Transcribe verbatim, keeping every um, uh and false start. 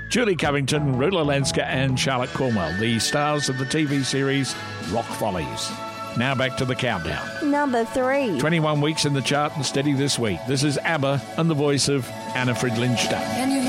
Julie Covington, Rula Lenska and Charlotte Cornwell, the stars of the T V series Rock Follies. Now back to the countdown. Number three. twenty-one weeks in the chart and steady this week. This is ABBA and the voice of Anna Fridlin-Stadt. Can you